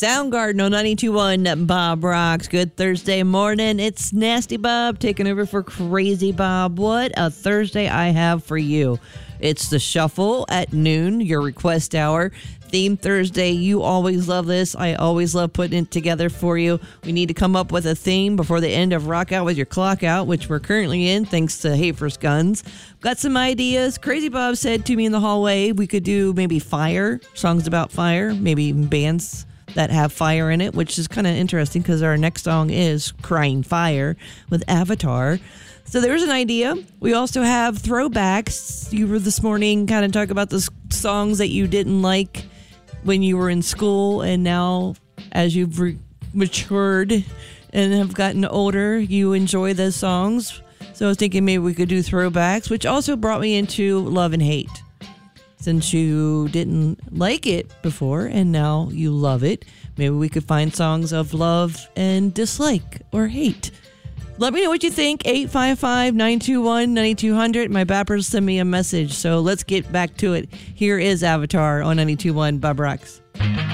Soundgarden on 92.1 Bob Rocks. Good Thursday morning. It's Nasty Bob taking over for Crazy Bob. What a Thursday I have for you. It's the Shuffle at noon, your request hour. Theme Thursday. You always love this. I always love putting it together for you. We need to come up with a theme before the end of Rock Out With Your Clock Out, which we're currently in thanks to Hafer's Guns. Got some ideas. Crazy Bob said to me in the hallway we could do maybe fire, songs about fire, maybe even bands that have fire in it, which is kind of interesting because our next song is Crying Fire with Avatar. So there's an idea. We also have throwbacks. You were this morning kind of talking about the songs that you didn't like when you were in school, and now as you've matured and have gotten older, you enjoy those songs. So I was thinking maybe we could do throwbacks, which also brought me into love and hate. Since you didn't like it before and now you love it, maybe we could find songs of love and dislike or hate. Let me know what you think. 855-921-9200. My bappers send me a message. So let's get back to it. Here is Avatar on 92.1 Bob Rocks.